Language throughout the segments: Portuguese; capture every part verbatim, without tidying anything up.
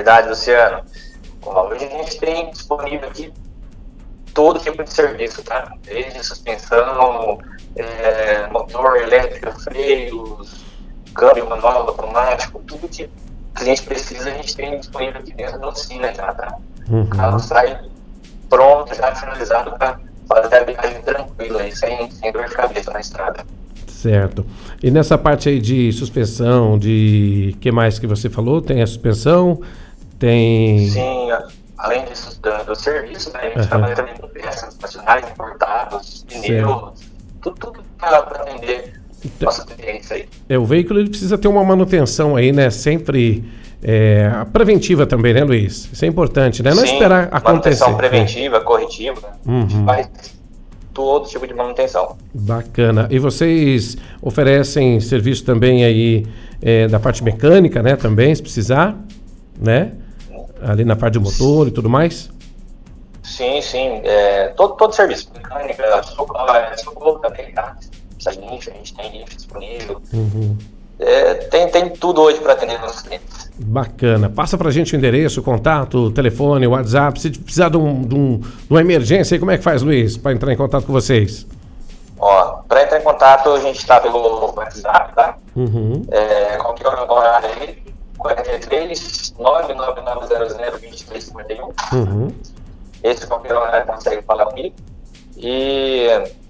Verdade, Luciano. Ó, hoje a gente tem disponível aqui todo tipo de serviço, tá? Desde suspensão, é, motor elétrico, freios, câmbio manual, automático, tudo que o cliente precisa a gente tem disponível aqui dentro da oficina já, tá? Uhum. O carro sai pronto, já finalizado para fazer a viagem tranquila aí, sem, sem dor de cabeça na estrada. Certo. E nessa parte aí de suspensão, de que mais que você falou? Tem a suspensão, tem... Sim, além disso do, do serviço, né, a gente Uhum. trabalha também com peças nacionais, importados, pneus, tudo, tudo para atender Então, nossa cliente aí. é, o veículo ele precisa ter uma manutenção aí, né? Sempre é, preventiva também, né, Luiz? Isso é importante, né? Não Sim, esperar acontecer. manutenção preventiva, corretiva, Uhum. a gente faz todo tipo de manutenção. Bacana. E vocês oferecem serviço também aí é, da parte mecânica, né? Também, se precisar, né? Ali na parte de motor e tudo mais? Sim, sim, é, todo, todo serviço, mecânica, socorro, socorro também, tá? Essa guincha, a gente tem guincha disponível. Uhum. É, tem, tem tudo hoje para atender nossos clientes. Bacana. Passa pra gente o endereço, o contato, o telefone, o WhatsApp. Se precisar de, um, de, um, de uma emergência, como é que faz, Luiz, para entrar em contato com vocês? Ó, para entrar em contato, a gente está pelo WhatsApp, tá? Uhum. É, qualquer horário aí, quarenta e três, nove nove nove zero zero, vinte e três cinquenta e um. Uhum. Esse qualquer horário consegue falar comigo. E,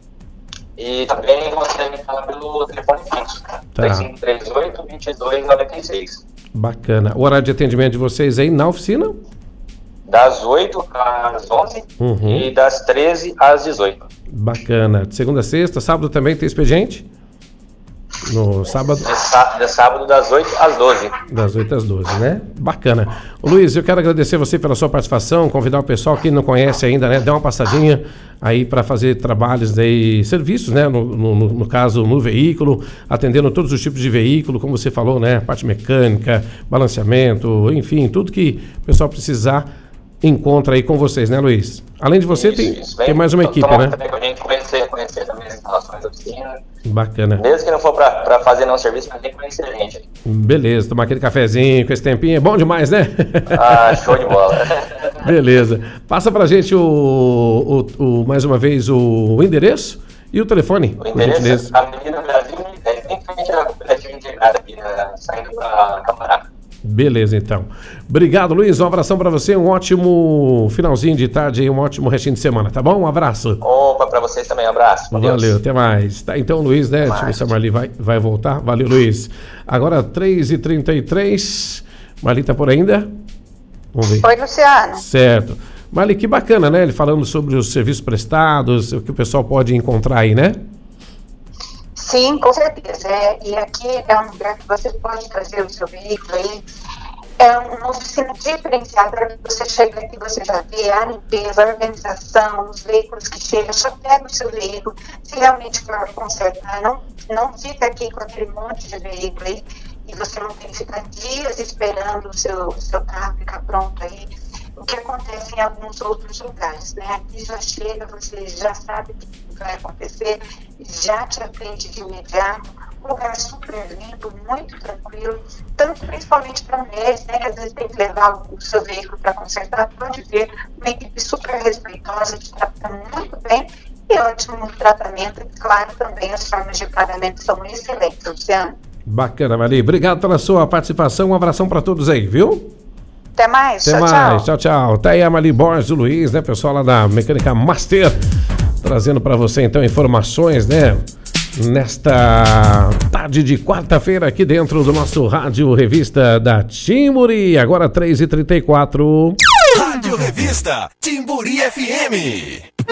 e também consegue falar pelo telefone fixo, tá? Tá. três cinco três oito, dois dois nove seis. Bacana. O horário de atendimento de vocês aí na oficina? Das oito às onze Uhum. e das treze às dezoito. Bacana. De segunda a sexta, sábado também tem expediente? No sábado? De, sá, de sábado das oito às doze. Das oito às doze, né? Bacana. Ô, Luiz, eu quero agradecer você pela sua participação, convidar o pessoal que não conhece ainda, né? Dá uma passadinha aí para fazer trabalhos aí, serviços, né? No, no, no caso, no veículo, atendendo todos os tipos de veículo, como você falou, né? Parte mecânica, balanceamento, enfim, tudo que o pessoal precisar encontra aí com vocês, né, Luiz? Além de você, Isso, tem, isso. tem mais uma equipe, né? Também com a gente conhecer, conhecer também as instalações da oficina. Bacana. Mesmo que não for para fazer não serviço, mas tem que conhecer a gente. Beleza, tomar aquele cafezinho com esse tempinho é bom demais, né? Ah, show de bola. Beleza. Passa pra gente o, o, o, mais uma vez o endereço e o telefone. O endereço é Avenida Brasil, é, em frente à cooperativa integrada aqui, né, saindo para Camará. Beleza, então. Obrigado, Luiz. Um abração pra você. Um ótimo finalzinho de tarde e um ótimo restinho de semana, tá bom? Um abraço. Opa, pra vocês também. Um abraço. Valeu, Deus. até mais. Tá, então, Luiz, né? Deixa eu ver se a Marli vai, vai voltar. Valeu, Luiz. Agora, três e trinta e três. Marli tá por ainda? Vamos ver. Oi, Luciano. Certo. Marli, que bacana, né? Ele falando sobre os serviços prestados, o que o pessoal pode encontrar aí, né? Sim, com certeza. É, e aqui é um lugar que você pode trazer o seu veículo aí. É uma oficina diferenciada para que você chega aqui, você já vê a limpeza, a organização, os veículos que chegam, só pega o seu veículo, se realmente for consertar, não, não fica aqui com aquele monte de veículo aí e você não tem que ficar dias esperando o seu, seu carro ficar pronto aí. O que acontece em alguns outros lugares, né? Aqui já chega, você já sabe o que vai acontecer, já te atende de imediato, um lugar super limpo, muito tranquilo, tanto principalmente para mulheres, né? Que às vezes tem que levar o seu veículo para consertar, pode ver uma equipe super respeitosa, te trata muito bem e ótimo tratamento, e claro, também as formas de pagamento são excelentes, Luciano. Bacana, Marli. Obrigado pela sua participação, um abração para todos aí, viu? Até mais, Até tchau, mais, tchau. tchau, tchau. Tá aí a Marli Borges, o Luiz, né, pessoal lá da Mecânica Master, trazendo para você então informações, né, nesta tarde de quarta-feira aqui dentro do nosso Rádio Revista da Timburi, agora três e trinta e quatro. Rádio Revista Timburi F M.